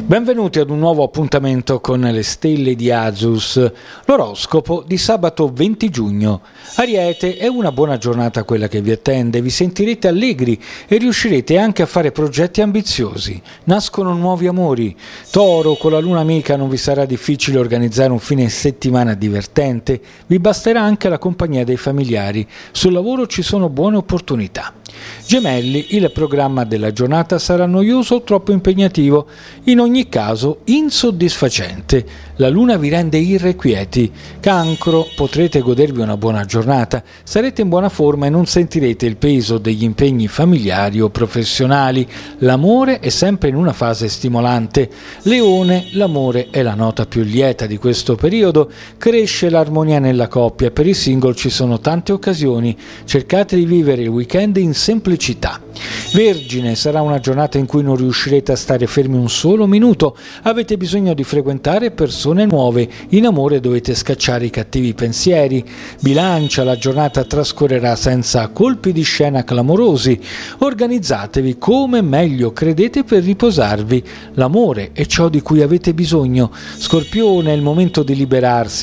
Benvenuti ad un nuovo appuntamento con le stelle di Azus, l'oroscopo di sabato 20 giugno. Ariete, è una buona giornata quella che vi attende, vi sentirete allegri e riuscirete anche a fare progetti ambiziosi. Nascono nuovi amori. Toro, con la luna amica non vi sarà difficile organizzare un fine settimana divertente, vi basterà anche la compagnia dei familiari. Sul lavoro ci sono buone opportunità. Gemelli, il programma della giornata sarà noioso o troppo impegnativo, in ogni caso insoddisfacente. La luna vi rende irrequieti. Cancro, potrete godervi una buona giornata, sarete in buona forma e non sentirete il peso degli impegni familiari o professionali. L'amore è sempre in una fase stimolante. Leone, l'amore è la nota più lieta di questo periodo, cresce l'armonia nella coppia, per i single ci sono tante occasioni, cercate di vivere il weekend in semplicità. Vergine, sarà una giornata in cui non riuscirete a stare fermi un solo minuto, avete bisogno di frequentare persone nuove, in amore dovete scacciare i cattivi pensieri. Bilancia, la giornata trascorrerà senza colpi di scena clamorosi, organizzatevi come meglio credete per riposarvi, l'amore è ciò di cui avete bisogno. Scorpione, è il momento di liberarsi,